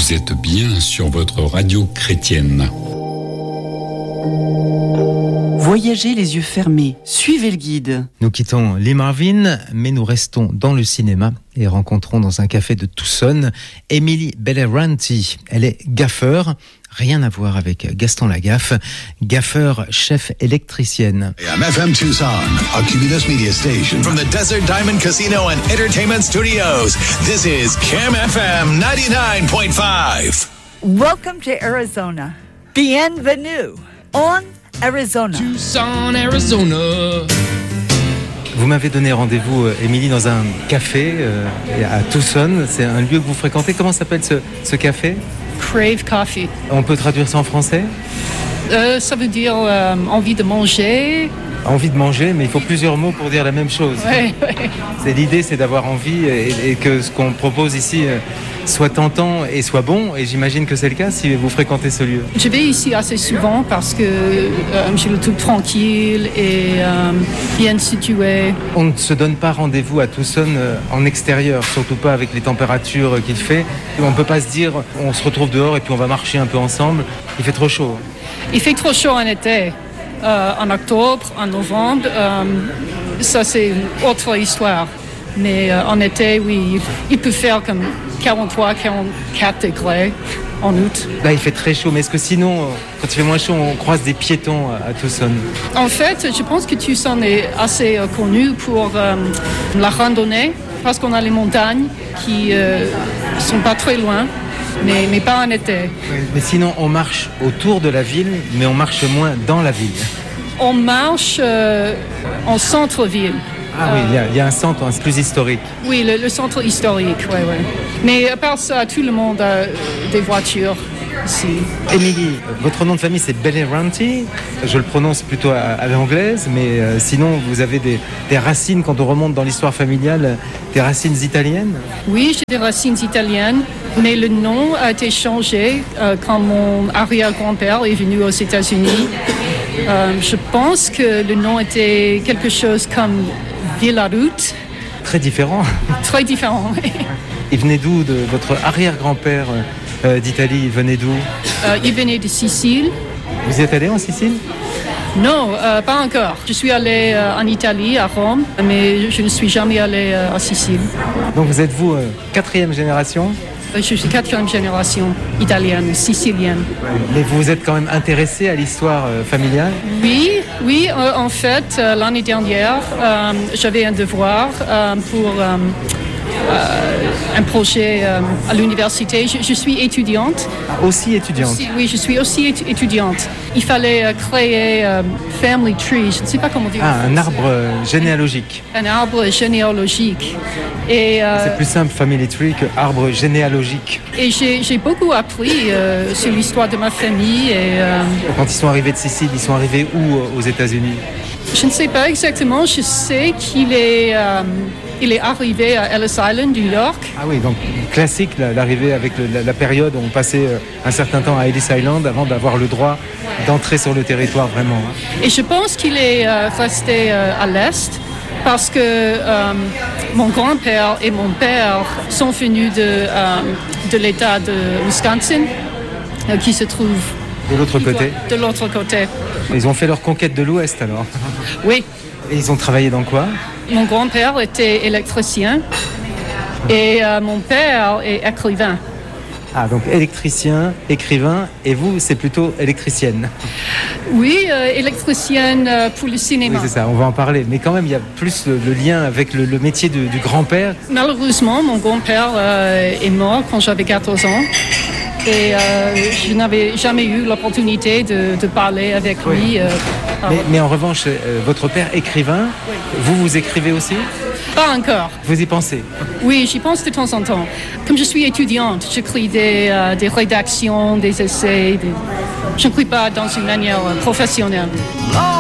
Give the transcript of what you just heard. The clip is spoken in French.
Vous êtes bien sur votre radio chrétienne. Voyagez les yeux fermés, suivez le guide. Nous quittons Lee Marvin, mais nous restons dans le cinéma et rencontrons dans un café de Tucson Emily Beleranti. Elle est gaffeur, rien à voir avec Gaston Lagaffe, gaffeur chef électricienne. FM Tucson, a Cumulus Media station. From the Desert Diamond Casino and Entertainment Studios, this is Cam FM 99.5. Welcome to Arizona. Bienvenue on Arizona. Tucson, Arizona. Vous m'avez donné rendez-vous, Émilie, dans un café à Tucson. C'est un lieu que vous fréquentez. Comment s'appelle ce café ? Crave Coffee. On peut traduire ça en français ? Ça veut dire envie de manger. Envie de manger, mais il faut plusieurs mots pour dire la même chose. Ouais. L'idée, c'est d'avoir envie et que ce qu'on propose ici soit tentant et soit bon. Et j'imagine que c'est le cas si vous fréquentez ce lieu. Je vais ici assez souvent parce que j'ai le tout tranquille et bien situé. On ne se donne pas rendez-vous à Tucson en extérieur, surtout pas avec les températures qu'il fait. On ne peut pas se dire on se retrouve dehors et puis on va marcher un peu ensemble. Il fait trop chaud. Il fait trop chaud en été. En octobre, en novembre, ça c'est une autre histoire. Mais en été, oui, il peut faire comme 43, 44 degrés en août. Là, il fait très chaud, mais est-ce que sinon, quand il fait moins chaud, on croise des piétons à Tucson ? En fait, je pense que Tucson est assez connu pour la randonnée, parce qu'on a les montagnes qui sont pas très loin. Mais pas en été. Mais sinon, on marche autour de la ville, mais on marche moins dans la ville. On marche en centre-ville. Ah oui, il y a un centre plus historique. Oui, le centre historique, oui. Mais à part ça, tout le monde a des voitures ici. Émilie, votre nom de famille c'est Beleranti. Je le prononce plutôt à l'anglaise, mais sinon vous avez des racines, quand on remonte dans l'histoire familiale, des racines italiennes ? Oui, j'ai des racines italiennes, mais le nom a été changé quand mon arrière-grand-père est venu aux États-Unis. Je pense que le nom était quelque chose comme Villaroute. Très différent. Très différent, oui. Il venait d'où, de votre arrière-grand-père d'Italie, il venait d'où ? Il venait de Sicile. Vous y êtes allé en Sicile ? Non, pas encore. Je suis allée en Italie, à Rome, mais je ne suis jamais allée en Sicile. Donc vous êtes vous 4e génération ? Je suis 4e génération italienne, sicilienne. Mais vous vous êtes quand même intéressé à l'histoire familiale ? Oui. En fait, l'année dernière, j'avais un devoir pour un projet à l'université. Je suis étudiante. Aussi étudiante ? Oui, je suis aussi étudiante. Il fallait créer family tree, je ne sais pas comment dire. Un arbre généalogique. Un arbre généalogique. Et, c'est plus simple, family tree, que arbre généalogique. Et j'ai beaucoup appris sur l'histoire de ma famille. Et, quand ils sont arrivés de Sicile, ils sont arrivés où aux États-Unis ? Je ne sais pas exactement. Je sais qu'il est arrivé à Ellis Island, New York. Ah oui, donc classique, l'arrivée avec la période où on passait un certain temps à Ellis Island avant d'avoir le droit d'entrer sur le territoire vraiment. Et je pense qu'il est resté à l'Est parce que mon grand-père et mon père sont venus de l'État de Wisconsin, qui se trouve de l'autre côté. De l'autre côté. Ils ont fait leur conquête de l'Ouest alors ? Oui. Et ils ont travaillé dans quoi ? Mon grand-père était électricien et mon père est écrivain. Ah, donc électricien, écrivain, et vous, c'est plutôt électricienne. Oui, électricienne pour le cinéma. Oui, c'est ça, on va en parler. Mais quand même, il y a plus le lien avec le métier du grand-père. Malheureusement, mon grand-père est mort quand j'avais 14 ans. Et je n'avais jamais eu l'opportunité de parler avec lui. Mais en revanche, votre père écrivain, oui. Vous écrivez aussi ? Pas encore. Vous y pensez ? Oui, j'y pense de temps en temps. Comme je suis étudiante, j'écris des rédactions, des essais. Je n'écris pas dans une manière professionnelle.